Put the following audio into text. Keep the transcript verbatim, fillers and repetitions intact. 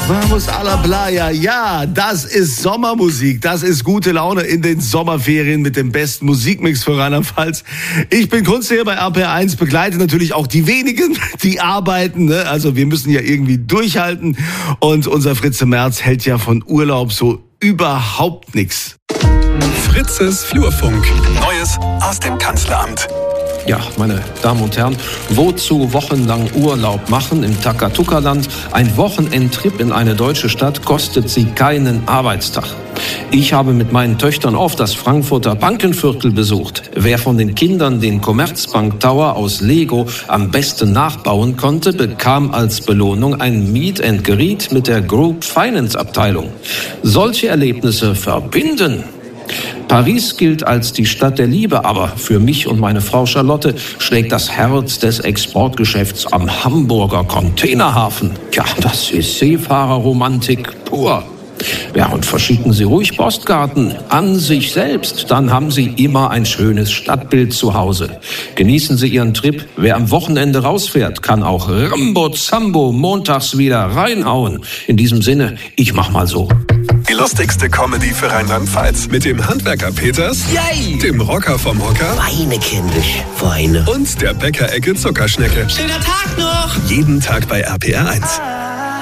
Vamos a la playa. Ja, das ist Sommermusik. Das ist gute Laune in den Sommerferien mit dem besten Musikmix für Rheinland-Pfalz. Ich bin Kunstseher bei R P R eins, begleite natürlich auch die wenigen, die arbeiten. Ne? Also wir müssen ja irgendwie durchhalten. Und unser Fritze Merz hält ja von Urlaub so überhaupt nichts. Fritzes Flurfunk. Neues aus dem Kanzleramt. Ja, meine Damen und Herren, wozu wochenlang Urlaub machen im Takatuka-Land? Ein Wochenendtrip in eine deutsche Stadt kostet Sie keinen Arbeitstag. Ich habe mit meinen Töchtern oft das Frankfurter Bankenviertel besucht. Wer von den Kindern den Commerzbank Tower aus Lego am besten nachbauen konnte, bekam als Belohnung ein Meet and Greet mit der Group Finance Abteilung. Solche Erlebnisse verbinden. Paris gilt als die Stadt der Liebe, aber für mich und meine Frau Charlotte schlägt das Herz des Exportgeschäfts am Hamburger Containerhafen. Ja, das ist Seefahrerromantik pur. Ja, und verschicken Sie ruhig Postkarten an sich selbst, dann haben Sie immer ein schönes Stadtbild zu Hause. Genießen Sie Ihren Trip. Wer am Wochenende rausfährt, kann auch Rambo Zambo montags wieder reinhauen. In diesem Sinne, ich mach mal so. Die lustigste Comedy für Rheinland-Pfalz mit dem Handwerker Peters, Yay! Dem Rocker vom Hocker Weine kindisch, Weine. und der Bäckerecke Zuckerschnecke. Schöner Tag noch! Jeden Tag bei R P R eins.